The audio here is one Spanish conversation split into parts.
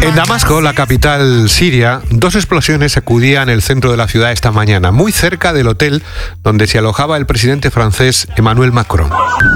En Damasco, la capital siria, 2 explosiones sacudían el centro de la ciudad esta mañana, muy cerca del hotel donde se alojaba el presidente francés Emmanuel Macron.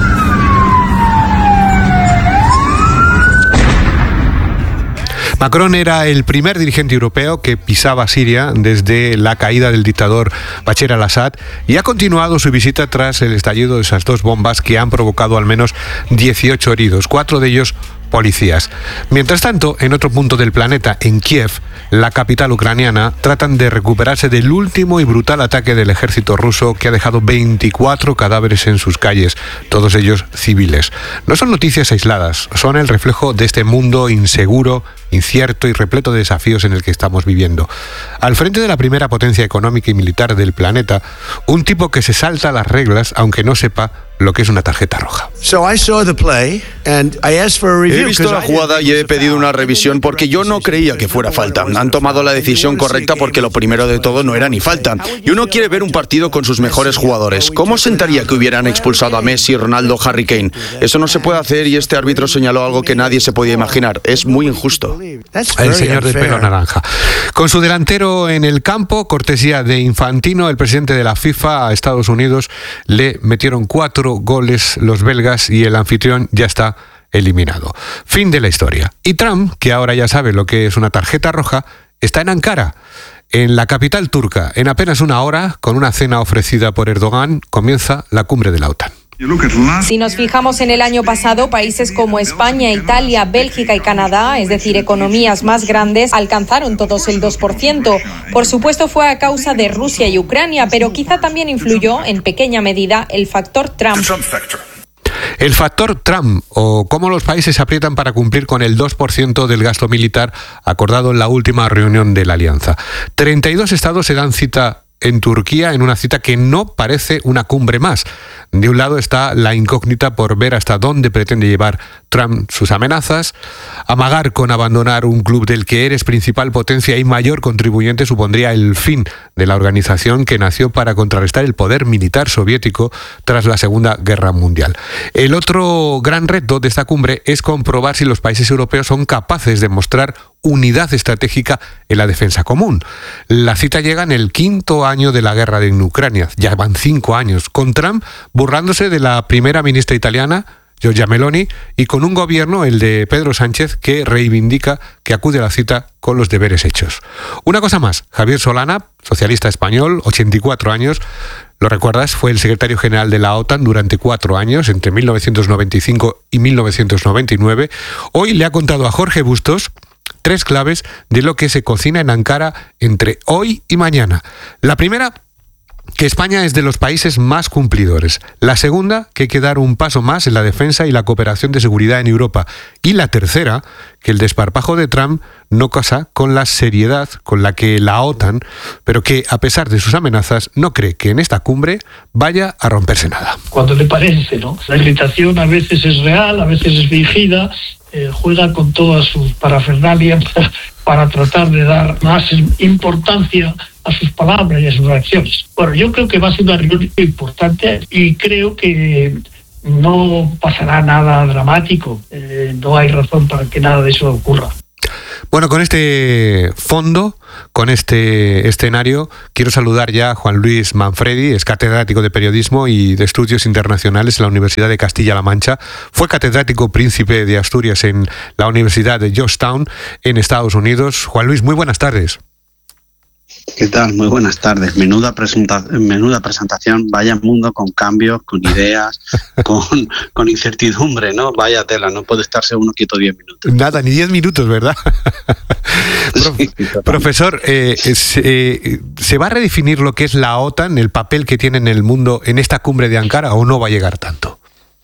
Macron era el primer dirigente europeo que pisaba Siria desde la caída del dictador Bashar al-Assad y ha continuado su visita tras el estallido de esas 2 bombas que han provocado al menos 18 heridos, 4 de ellos policías. Mientras tanto, en otro punto del planeta, en Kiev, la capital ucraniana, tratan de recuperarse del último y brutal ataque del ejército ruso que ha dejado 24 cadáveres en sus calles, todos ellos civiles. No son noticias aisladas, son el reflejo de este mundo inseguro, incierto y repleto de desafíos en el que estamos viviendo. Al frente de la primera potencia económica y militar del planeta, un tipo que se salta las reglas aunque no sepa lo que es una tarjeta roja. He visto la jugada y he pedido una revisión porque yo no creía que fuera falta. Han tomado la decisión correcta porque lo primero de todo no era ni falta. Y uno quiere ver un partido con sus mejores jugadores. ¿Cómo sentaría que hubieran expulsado a Messi, Ronaldo, Harry Kane? Eso no se puede hacer y este árbitro señaló algo que nadie se podía imaginar. Es muy injusto. El señor del pelo naranja. Con su delantero en el campo, cortesía de Infantino, el presidente de la FIFA, a Estados Unidos, le metieron 4 goles los belgas y el anfitrión ya está eliminado. Fin de la historia. Y Trump, que ahora ya sabe lo que es una tarjeta roja, está en Ankara, en la capital turca. En apenas una hora, con una cena ofrecida por Erdogan, comienza la cumbre de la OTAN. Si nos fijamos en el año pasado, países como España, Italia, Bélgica y Canadá, es decir, economías más grandes, alcanzaron todos el 2%. Por supuesto fue a causa de Rusia y Ucrania, pero quizá también influyó en pequeña medida el factor Trump. El factor Trump, o cómo los países aprietan para cumplir con el 2% del gasto militar acordado en la última reunión de la Alianza. 32 estados se dan cita en Turquía en una cita que no parece una cumbre más. De un lado está la incógnita por ver hasta dónde pretende llevar Trump sus amenazas. Amagar con abandonar un club del que eres principal potencia y mayor contribuyente supondría el fin de la organización que nació para contrarrestar el poder militar soviético tras la Segunda Guerra Mundial. El otro gran reto de esta cumbre es comprobar si los países europeos son capaces de mostrar unidad estratégica en la defensa común. La cita llega en el 5º año de la guerra en Ucrania, ya van 5 años, con Trump burlándose de la primera ministra italiana, Giorgia Meloni, y con un gobierno, el de Pedro Sánchez, que reivindica que acude a la cita con los deberes hechos. Una cosa más, Javier Solana, socialista español, 84 años, lo recuerdas, fue el secretario general de la OTAN durante 4 años, entre 1995 y 1999. Hoy le ha contado a Jorge Bustos 3 claves de lo que se cocina en Ankara entre hoy y mañana. La primera, que España es de los países más cumplidores. La segunda, que hay que dar un paso más en la defensa y la cooperación de seguridad en Europa. Y la tercera, que el desparpajo de Trump no casa con la seriedad con la que la OTAN, pero que a pesar de sus amenazas, no cree que en esta cumbre vaya a romperse nada. Cuando le parece, ¿no? La irritación a veces es real, a veces es fingida, juega con todas sus parafernalias para tratar de dar más importancia a sus palabras y a sus reacciones. Bueno, yo creo que va a ser una reunión importante y creo que no pasará nada dramático. No hay razón para que nada de eso ocurra. Bueno, con este fondo, con este escenario, quiero saludar ya a Juan Luis Manfredi, es catedrático de Periodismo y de Estudios Internacionales en la Universidad de Castilla-La Mancha. Fue catedrático príncipe de Asturias en la Universidad de Georgetown, en Estados Unidos. Juan Luis, muy buenas tardes. ¿Qué tal? Muy buenas tardes. Menuda presentación, vaya mundo con cambios, con ideas, con incertidumbre, ¿no? Vaya tela, no puede estarse uno quieto 10 minutos. Nada, ni 10 minutos, ¿verdad? Sí, profesor, ¿se va a redefinir lo que es la OTAN, el papel que tiene en el mundo en esta cumbre de Ankara, o no va a llegar tanto?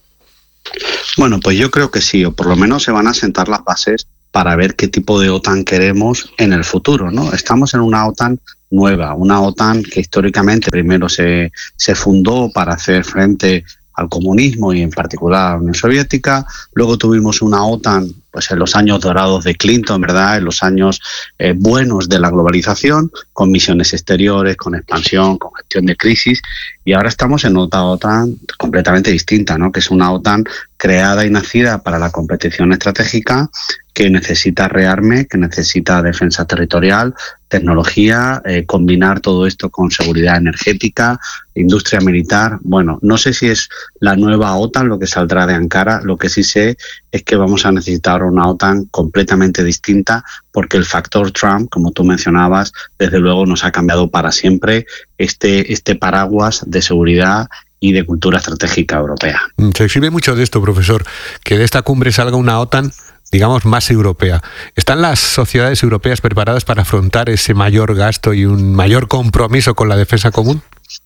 Bueno, pues yo creo que sí, o por lo menos se van a sentar las bases para ver qué tipo de OTAN queremos en el futuro, ¿no? Estamos en una OTAN nueva, una OTAN que históricamente primero se fundó para hacer frente al comunismo y en particular a la Unión Soviética. Luego tuvimos una OTAN pues en los años dorados de Clinton, ¿verdad? En los años buenos de la globalización, con misiones exteriores, con expansión, con gestión de crisis. Y ahora estamos en otra OTAN completamente distinta, ¿no? Que es una OTAN creada y nacida para la competición estratégica, que necesita rearme, que necesita defensa territorial, tecnología, combinar todo esto con seguridad energética, industria militar. Bueno, no sé si es la nueva OTAN lo que saldrá de Ankara, lo que sí sé es que vamos a necesitar una OTAN completamente distinta, porque el factor Trump, como tú mencionabas, desde luego nos ha cambiado para siempre este paraguas de seguridad y de cultura estratégica europea. Se exhibe mucho de esto, profesor, que de esta cumbre salga una OTAN, digamos, más europea. ¿Están las sociedades europeas preparadas para afrontar ese mayor gasto y un mayor compromiso con la defensa común?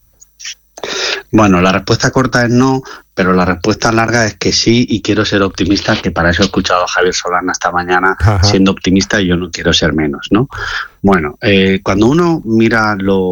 Bueno, la respuesta corta es no, pero la respuesta larga es que sí, y quiero ser optimista, que para eso he escuchado a Javier Solana esta mañana siendo optimista, y yo no quiero ser menos, ¿no? Bueno, cuando uno mira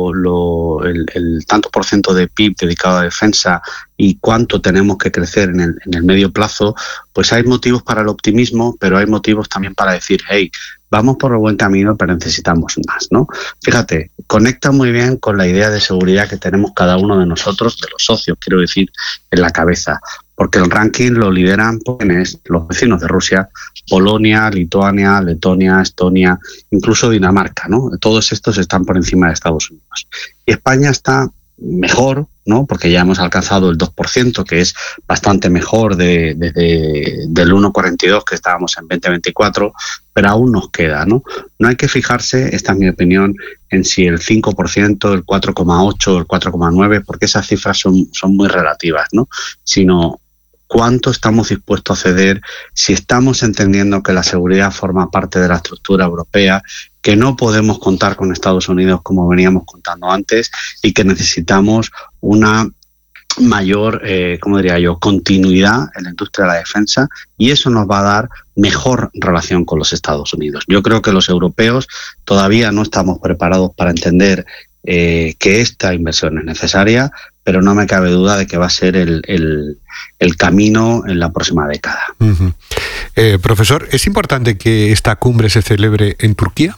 el tanto por ciento de PIB dedicado a defensa y cuánto tenemos que crecer en el medio plazo, pues hay motivos para el optimismo, pero hay motivos también para decir, hey, vamos por el buen camino, pero necesitamos más, ¿no? Fíjate, conecta muy bien con la idea de seguridad que tenemos cada uno de nosotros, de los socios, quiero decir, en la cabeza, porque el ranking lo lideran los vecinos de Rusia, Polonia, Lituania, Letonia, Estonia, incluso Dinamarca, ¿no? Todos estos están por encima de Estados Unidos. Y España está mejor, ¿no? Porque ya hemos alcanzado el 2%, que es bastante mejor desde del 1,42 que estábamos en 2024, pero aún nos queda, ¿no? No hay que fijarse, esta es mi opinión, en si el 5%, el 4,8, el 4,9, porque esas cifras son muy relativas, ¿no? Sino cuánto estamos dispuestos a ceder, si estamos entendiendo que la seguridad forma parte de la estructura europea, que no podemos contar con Estados Unidos como veníamos contando antes, y que necesitamos una mayor, continuidad en la industria de la defensa, y eso nos va a dar mejor relación con los Estados Unidos. Yo creo que los europeos todavía no estamos preparados para entender que esta inversión es necesaria, pero no me cabe duda de que va a ser el camino en la próxima década. Profesor, ¿es importante que esta cumbre se celebre en Turquía?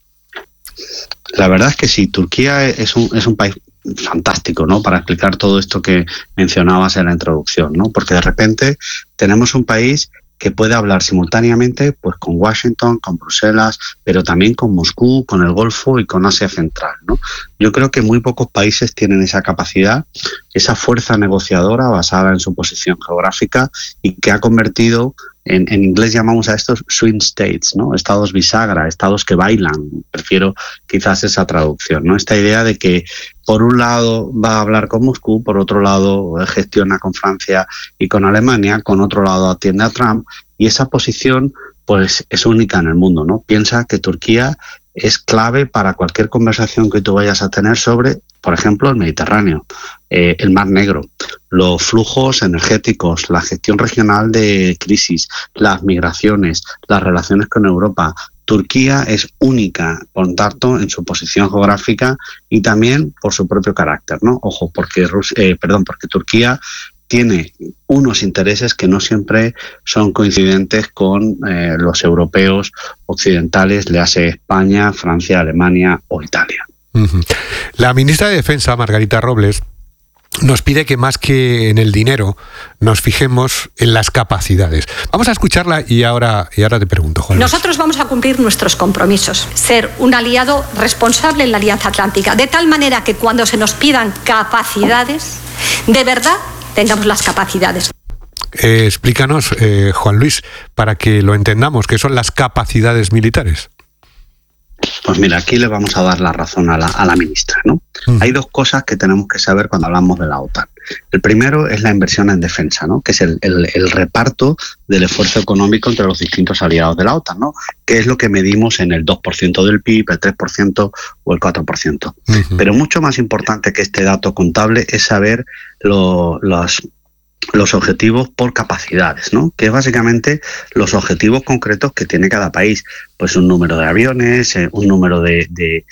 La verdad es que sí, Turquía es un país fantástico, ¿no? Para explicar todo esto que mencionabas en la introducción, ¿no? Porque de repente tenemos un país que puede hablar simultáneamente pues con Washington, con Bruselas, pero también con Moscú, con el Golfo y con Asia Central, ¿no? Yo creo que muy pocos países tienen esa capacidad, esa fuerza negociadora basada en su posición geográfica, y que ha convertido, en inglés llamamos a estos swing states, ¿no? Estados bisagra, estados que bailan, prefiero quizás esa traducción, ¿no? Esta idea de que por un lado va a hablar con Moscú, por otro lado gestiona con Francia y con Alemania, con otro lado atiende a Trump, y esa posición pues es única en el mundo, ¿no? Piensa que Turquía es clave para cualquier conversación que tú vayas a tener sobre, por ejemplo, el Mediterráneo, el Mar Negro, los flujos energéticos, la gestión regional de crisis, las migraciones, las relaciones con Europa. Turquía es única, por tanto, en su posición geográfica y también por su propio carácter, ¿no? Ojo, porque Turquía tiene unos intereses que no siempre son coincidentes con los europeos occidentales, le hace España, Francia, Alemania o Italia. La ministra de Defensa, Margarita Robles, nos pide que más que en el dinero nos fijemos en las capacidades. Vamos a escucharla y ahora te pregunto, Juan Luis. Nosotros vamos a cumplir nuestros compromisos, ser un aliado responsable en la Alianza Atlántica, de tal manera que cuando se nos pidan capacidades, de verdad tengamos las capacidades. Explícanos, Juan Luis, para que lo entendamos, ¿qué son las capacidades militares? Pues mira, aquí le vamos a dar la razón a la ministra, ¿no? Hay dos cosas que tenemos que saber cuando hablamos de la OTAN. El primero es la inversión en defensa, ¿no? Que es el reparto del esfuerzo económico entre los distintos aliados de la OTAN, ¿no? Que es lo que medimos en el 2% del PIB, el 3% o el 4%. Pero mucho más importante que este dato contable es saber los objetivos por capacidades, ¿no? Que es básicamente los objetivos concretos que tiene cada país. Pues un número de aviones, un número de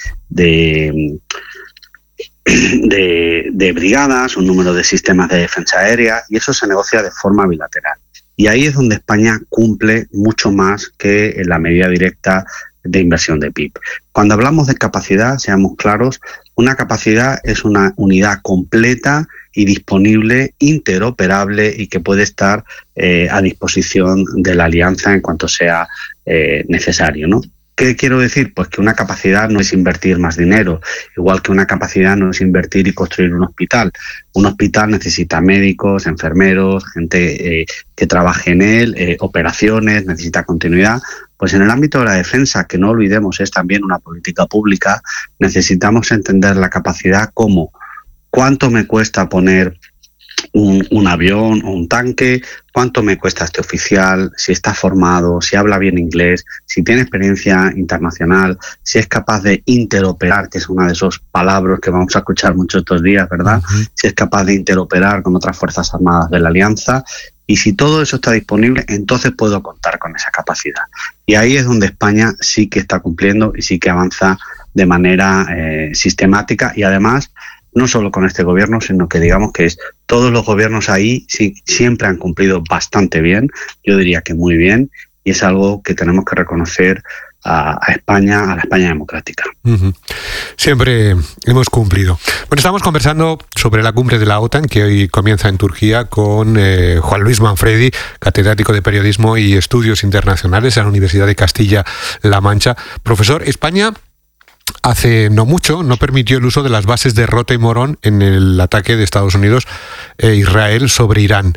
brigadas, un número de sistemas de defensa aérea, y eso se negocia de forma bilateral. Y ahí es donde España cumple mucho más que en la medida directa de inversión de PIB. Cuando hablamos de capacidad, seamos claros, una capacidad es una unidad completa y disponible, interoperable y que puede estar a disposición de la alianza en cuanto sea necesario, ¿no? ¿Qué quiero decir? Pues que una capacidad no es invertir más dinero, igual que una capacidad no es invertir y construir un hospital. Un hospital necesita médicos, enfermeros, gente que trabaje en él, operaciones, necesita continuidad. Pues en el ámbito de la defensa, que no olvidemos es también una política pública, necesitamos entender la capacidad como cuánto me cuesta poner un avión o un tanque, cuánto me cuesta este oficial, si está formado, si habla bien inglés, si tiene experiencia internacional, si es capaz de interoperar, que es una de esos palabras que vamos a escuchar mucho estos días, ¿verdad? Si es capaz de interoperar con otras Fuerzas Armadas de la Alianza. Y si todo eso está disponible, entonces puedo contar con esa capacidad. Y ahí es donde España sí que está cumpliendo y sí que avanza de manera sistemática y además no solo con este gobierno, sino que digamos que todos los gobiernos ahí sí, siempre han cumplido bastante bien, yo diría que muy bien, y es algo que tenemos que reconocer a España, a la España democrática. Siempre hemos cumplido. Bueno, estamos conversando sobre la cumbre de la OTAN que hoy comienza en Turquía con Juan Luis Manfredi, catedrático de Periodismo y Estudios Internacionales en la Universidad de Castilla-La Mancha. Profesor, España hace no mucho no permitió el uso de las bases de Rota y Morón en el ataque de Estados Unidos e Israel sobre Irán.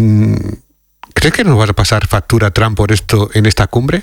¿Crees que nos va a pasar factura Trump por esto en esta cumbre?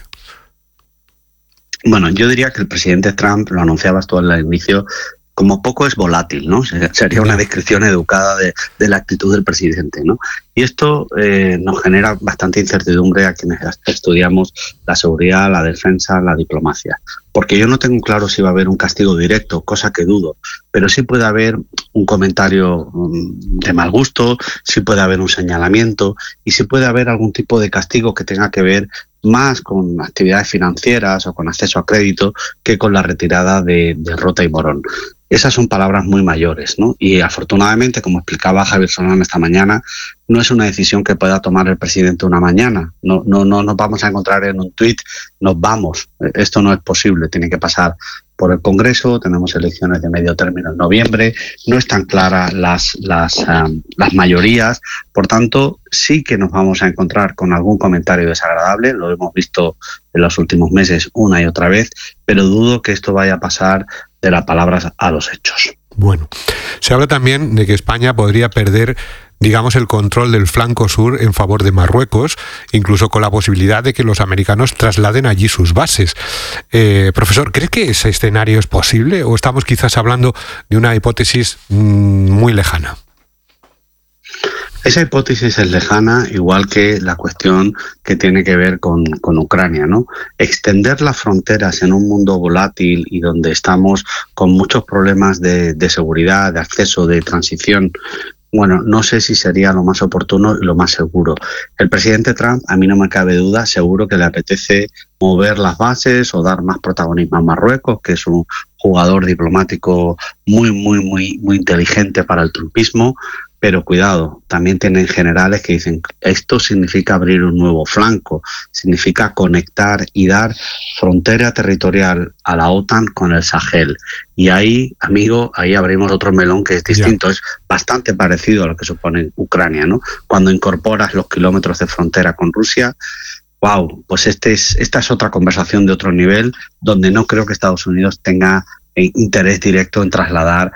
Bueno, yo diría que el presidente Trump, lo anunciabas tú al inicio, como poco es volátil, ¿no? Sería una descripción educada de la actitud del presidente, ¿no? Y esto nos genera bastante incertidumbre a quienes estudiamos la seguridad, la defensa, la diplomacia. Porque yo no tengo claro si va a haber un castigo directo, cosa que dudo, pero sí puede haber un comentario de mal gusto, sí puede haber un señalamiento y sí puede haber algún tipo de castigo que tenga que ver más con actividades financieras o con acceso a crédito que con la retirada de Rota y Morón. Esas son palabras muy mayores, ¿no? Y afortunadamente, como explicaba Javier Solana esta mañana, no es una decisión que pueda tomar el presidente una mañana. No nos vamos a encontrar en un tuit, nos vamos. Esto no es posible, tiene que pasar por el Congreso, tenemos elecciones de medio término en noviembre, no están claras las mayorías, por tanto sí que nos vamos a encontrar con algún comentario desagradable, lo hemos visto en los últimos meses una y otra vez, pero dudo que esto vaya a pasar de las palabras a los hechos. Bueno, se habla también de que España podría perder, digamos, el control del flanco sur en favor de Marruecos, incluso con la posibilidad de que los americanos trasladen allí sus bases. Profesor, ¿cree que ese escenario es posible o estamos quizás hablando de una hipótesis muy lejana? Esa hipótesis es lejana, igual que la cuestión que tiene que ver con Ucrania, ¿no? Extender las fronteras en un mundo volátil y donde estamos con muchos problemas de seguridad, de acceso, de transición. Bueno, no sé si sería lo más oportuno y lo más seguro. El presidente Trump, a mí no me cabe duda, seguro que le apetece mover las bases o dar más protagonismo a Marruecos, que es un jugador diplomático muy inteligente para el trumpismo. Pero cuidado, también tienen generales que dicen esto significa abrir un nuevo flanco, significa conectar y dar frontera territorial a la OTAN con el Sahel. Y ahí, amigo, ahí abrimos otro melón que es distinto, es bastante parecido a lo que supone Ucrania, ¿no? Cuando incorporas los kilómetros de frontera con Rusia, wow, pues esta es otra conversación de otro nivel, donde no creo que Estados Unidos tenga interés directo en trasladar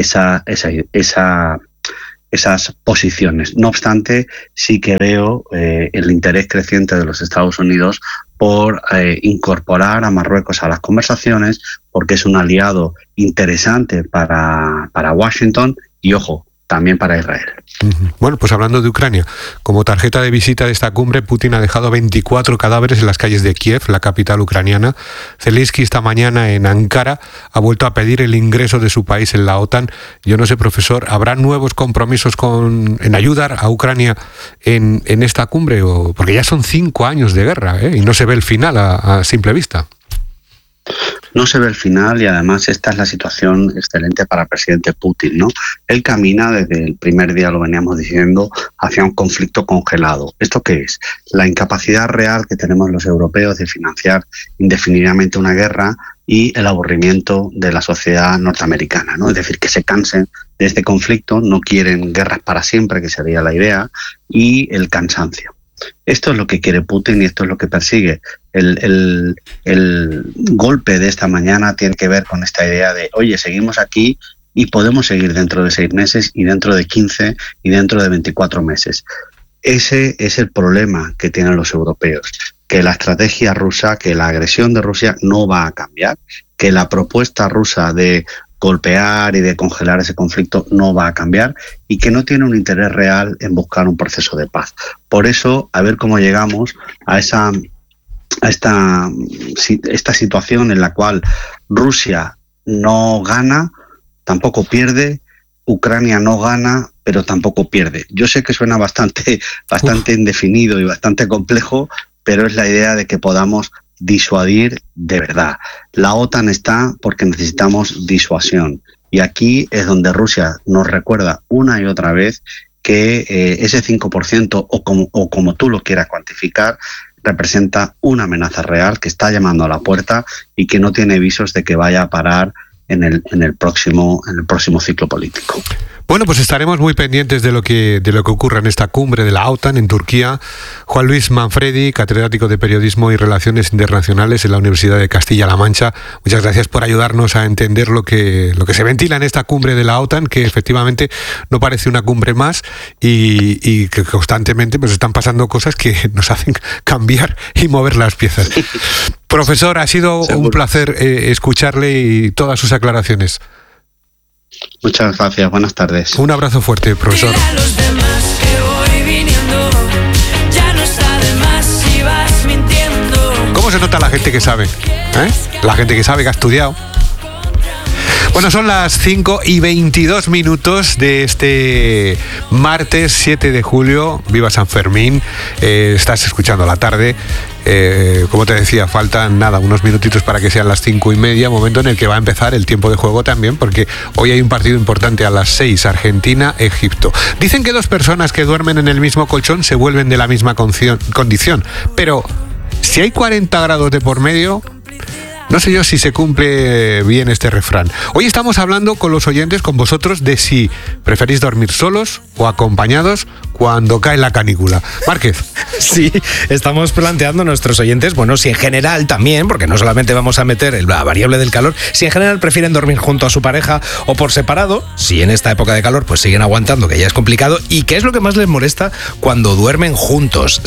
esas posiciones. No obstante, sí que veo el interés creciente de los Estados Unidos por incorporar a Marruecos a las conversaciones, porque es un aliado interesante para Washington y, ojo, también para Israel. Bueno, pues hablando de Ucrania, como tarjeta de visita de esta cumbre, Putin ha dejado 24 cadáveres en las calles de Kiev, la capital ucraniana. Zelensky esta mañana en Ankara ha vuelto a pedir el ingreso de su país en la OTAN. Yo no sé, profesor, ¿habrá nuevos compromisos en ayudar a Ucrania en esta cumbre? Porque ya son 5 años de guerra, y no se ve el final a simple vista. no se ve el final y además esta es la situación excelente para el presidente Putin, ¿no? Él camina desde el primer día, lo veníamos diciendo, hacia un conflicto congelado. ¿Esto qué es? La incapacidad real que tenemos los europeos de financiar indefinidamente una guerra y el aburrimiento de la sociedad norteamericana, ¿no? Es decir, que se cansen de este conflicto, no quieren guerras para siempre, que sería la idea, y el cansancio. Esto es lo que quiere Putin y esto es lo que persigue. El golpe de esta mañana tiene que ver con esta idea de, oye, seguimos aquí y podemos seguir dentro de 6 meses y dentro de 15 y dentro de 24 meses. Ese es el problema que tienen los europeos, que la estrategia rusa, que la agresión de Rusia no va a cambiar, que la propuesta rusa de golpear y de congelar ese conflicto no va a cambiar y que no tiene un interés real en buscar un proceso de paz. Por eso, a ver cómo llegamos a esta situación en la cual Rusia no gana, tampoco pierde, Ucrania no gana, pero tampoco pierde. Yo sé que suena bastante indefinido y bastante complejo, pero es la idea de que podamos disuadir de verdad. La OTAN está porque necesitamos disuasión. Y aquí es donde Rusia nos recuerda una y otra vez que ese 5%, o como tú lo quieras cuantificar, representa una amenaza real que está llamando a la puerta y que no tiene visos de que vaya a parar en el próximo ciclo político. Bueno, pues estaremos muy pendientes de lo que ocurra en esta cumbre de la OTAN en Turquía. Juan Luis Manfredi, catedrático de Periodismo y Relaciones Internacionales en la Universidad de Castilla-La Mancha. Muchas gracias por ayudarnos a entender lo que se ventila en esta cumbre de la OTAN, que efectivamente no parece una cumbre más y que constantemente pues están pasando cosas que nos hacen cambiar y mover las piezas. Profesor, ha sido un placer escucharle y todas sus aclaraciones. Muchas gracias, buenas tardes. Un abrazo fuerte, profesor. ¿Cómo se nota la gente que sabe? La gente que sabe, que ha estudiado. Bueno, son las 5:22 de este martes 7 de julio. Viva San Fermín. Estás escuchando La Tarde. Como te decía, faltan unos minutitos para que sean las 5:30, momento en el que va a empezar el tiempo de juego también, porque hoy hay un partido importante a las 6, Argentina-Egipto. Dicen que 2 personas que duermen en el mismo colchón se vuelven de la misma condición, pero si hay 40 grados de por medio, no sé yo si se cumple bien este refrán. Hoy estamos hablando con los oyentes, con vosotros, de si preferís dormir solos o acompañados cuando cae la canícula. Márquez. Sí, estamos planteando a nuestros oyentes, bueno, si en general también, porque no solamente vamos a meter la variable del calor, si en general prefieren dormir junto a su pareja o por separado, si en esta época de calor pues siguen aguantando, que ya es complicado, y qué es lo que más les molesta cuando duermen juntos.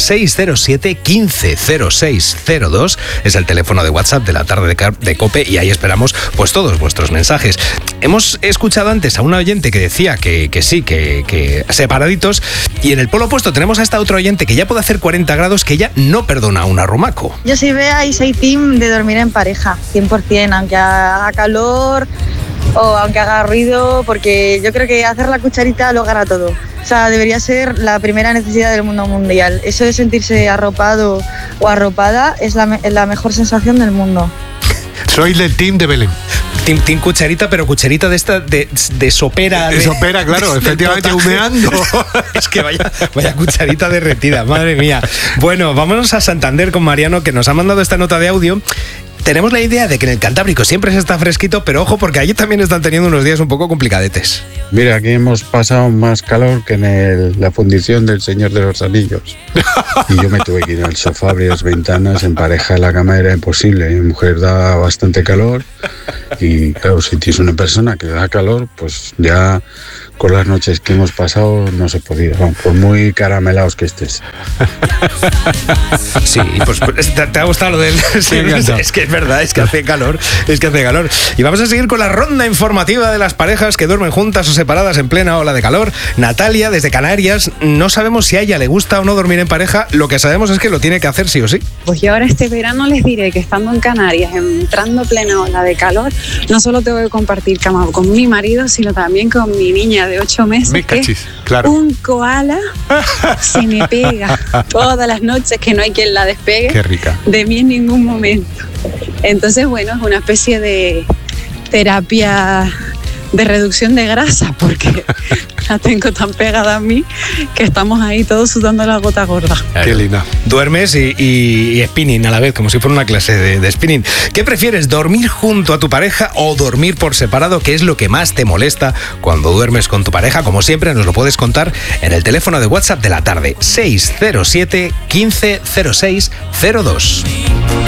607-150602 es el teléfono de WhatsApp de La Tarde de COPE y ahí esperamos pues todos vuestros mensajes. Hemos escuchado antes a una oyente que decía que sí, que separaditos, y en el polo opuesto tenemos a esta otra oyente que ya puede hacer 40 grados, que ella no perdona a un arrumaco. Yo soy Bea y soy team de dormir en pareja, 100%, aunque haga calor o aunque haga ruido, porque yo creo que hacer la cucharita lo gana todo. O sea, debería ser la primera necesidad del mundo mundial. Eso de sentirse arropado o arropada es la mejor sensación del mundo. Soy del team de Belén. Team cucharita, pero cucharita de esta de sopera. De sopera, claro, efectivamente, humeando. Es que vaya cucharita derretida, madre mía. Bueno, vámonos a Santander con Mariano, que nos ha mandado esta nota de audio. Tenemos la idea de que en el Cantábrico siempre se está fresquito, pero ojo, porque allí también están teniendo unos días un poco complicadetes. Mira, aquí hemos pasado más calor que en la fundición del Señor de los Anillos. Y yo me tuve que ir al sofá, abrir las ventanas, en pareja en la cama era imposible. Mi mujer da bastante calor y claro, si tienes una persona que da calor, pues ya con las noches que hemos pasado no se podía, por muy caramelados que estés. Sí, pues te ha gustado lo del... Sí, es que es verdad, es que hace calor. Y vamos a seguir con la ronda informativa de las parejas que duermen juntas o separadas en plena ola de calor. Natalia, desde Canarias, no sabemos si a ella le gusta o no dormir en pareja, lo que sabemos es que lo tiene que hacer sí o sí. Pues yo ahora este verano les diré que estando en Canarias, entrando plena ola de calor, no solo tengo que compartir cama con mi marido, sino también con mi niña de 8 meses, me cachis, claro. Un koala se me pega todas las noches, que no hay quien la despegue. Qué rica. De mí en ningún momento. Entonces, bueno, es una especie de terapia de reducción de grasa, porque la tengo tan pegada a mí que estamos ahí todos sudando la gota gorda. Qué linda. Duermes y spinning a la vez, como si fuera una clase de spinning. ¿Qué prefieres, dormir junto a tu pareja o dormir por separado? ¿Qué es lo que más te molesta cuando duermes con tu pareja? Como siempre, nos lo puedes contar en el teléfono de WhatsApp de la tarde, 607 15 06 02.